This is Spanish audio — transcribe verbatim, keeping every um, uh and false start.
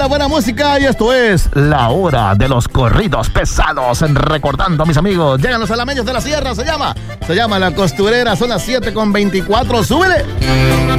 Buena música y esto es la hora de los corridos pesados. Recordando a mis amigos, llegan los alameños de la sierra, se llama, se llama La Costurera, son las siete con veinticuatro, súbele.